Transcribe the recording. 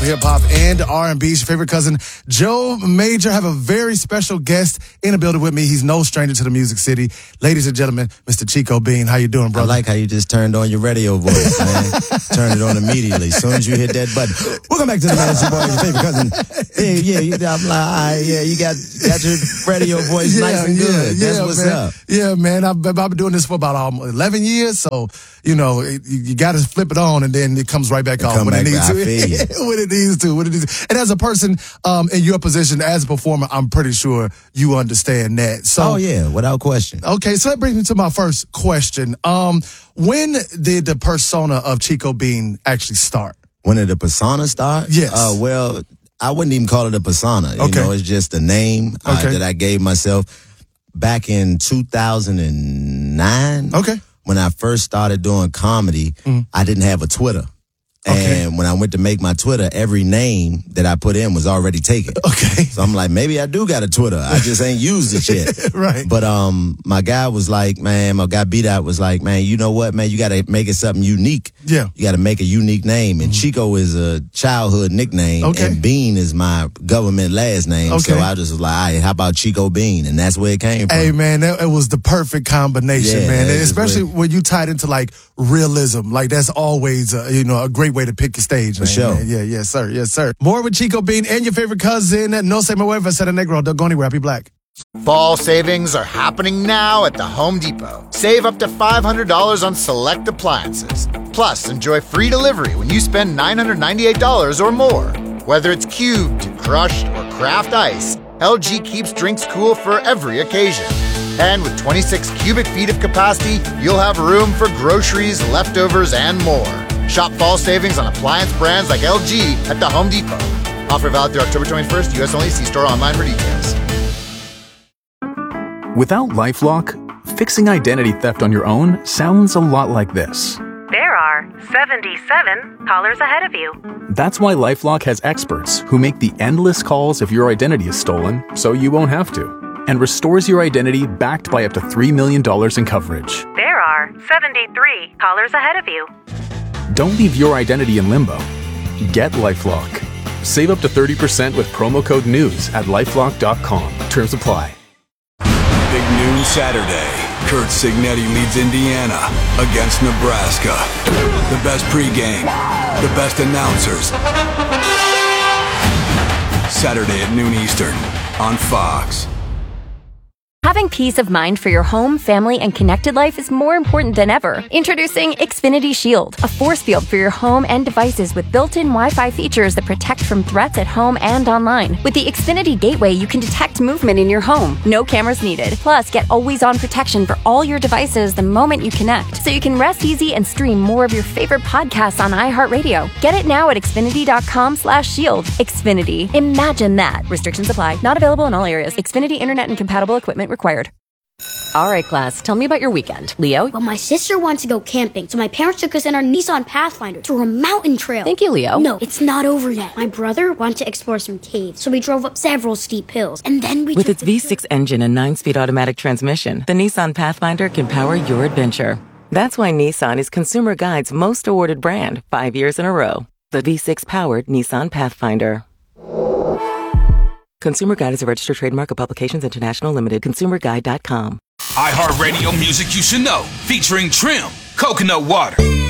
for hip-hop and R&B. It's your favorite cousin, Joe Major. I have a very special guest in the building with me. He's no stranger to the Music City. Ladies and gentlemen, Mr. Chico Bean. How you doing, brother? I like how you just turned on your radio voice, man. Turned it on immediately as soon as you hit that button. Welcome back to the Madison Boy, your favorite cousin. I'm like, you got your radio voice nice and good. That's what's man. up. Yeah, man. I've been doing this for about 11 years, so, you know, you got to flip it on and then it comes right back on when it needs to. When it needs to. And as a person in your position as a performer, I'm pretty sure you understand that. So, oh, yeah, without question. Okay, so that brings me to my first question. When did the persona of Chico Bean actually start? When did the persona start? Yes. Well, I wouldn't even call it a persona. Okay. You know, it's just a name that I gave myself back in 2009. Okay. When I first started doing comedy, I didn't have a Twitter. Okay. And when I went to make my Twitter, every name that I put in was already taken. Okay. So I'm like, maybe I do got a Twitter. I just ain't used it yet. Right. But my guy was like, man, my guy B-Dot was like, man, you know what, man, you got to make it something unique. Yeah. You got to make a unique name. And Chico is a childhood nickname. Okay. And Bean is my government last name. Okay. So I just was like, all right, how about Chico Bean? And that's where it came from. Hey, man, it was the perfect combination, Yeah, man. it's Especially great. when you tied into, like, realism. Like, that's always, a great way to pick your stage, man. For sure. Man. Yeah, yes, sir. Yes, sir. More with Chico Bean and your favorite cousin, No Se Me Mueva, Seda Negro, Don't Go Anywhere, Happy Black. Fall savings are happening now at the Home Depot. Save up to $500 on select appliances. Plus, enjoy free delivery when you spend $998 or more. Whether it's cubed, crushed, or craft ice, LG keeps drinks cool for every occasion. And with 26 cubic feet of capacity, you'll have room for groceries, leftovers, and more. Shop fall savings on appliance brands like LG at the Home Depot. Offer valid through October 21st, U.S. only. See store online for details. Without LifeLock, fixing identity theft on your own sounds a lot like this. There are 77 callers ahead of you. That's why LifeLock has experts who make the endless calls if your identity is stolen, so you won't have to, and restores your identity backed by up to $3 million in coverage. There are 73 callers ahead of you. Don't leave your identity in limbo. Get LifeLock. Save up to 30% with promo code NEWS at LifeLock.com. Terms apply. Big noon Saturday. Kurt Signetti leads Indiana against Nebraska. The best pregame, the best announcers. Saturday at noon Eastern on Fox. Having peace of mind for your home, family, and connected life is more important than ever. Introducing Xfinity Shield, a force field for your home and devices with built-in Wi-Fi features that protect from threats at home and online. With the Xfinity Gateway, you can detect movement in your home. No cameras needed. Plus, get always-on protection for all your devices the moment you connect, so you can rest easy and stream more of your favorite podcasts on iHeartRadio. Get it now at Xfinity.com/shield. Xfinity. Imagine that. Restrictions apply. Not available in all areas. Xfinity Internet and compatible equipment required. All right, class, tell me about your weekend. Leo? Well, my sister wants to go camping, so my parents took us in our Nissan Pathfinder through a mountain trail. Thank you, Leo. No, it's not over yet. My brother wanted to explore some caves, so we drove up several steep hills, and then we With its V6 engine and 9-speed automatic transmission, the Nissan Pathfinder can power your adventure. That's why Nissan is Consumer Guide's most awarded brand 5 years in a row. The V6-powered Nissan Pathfinder. Consumer Guide is a registered trademark of Publications International Limited. ConsumerGuide.com. iHeartRadio music you should know, featuring Trim, Coconut Water.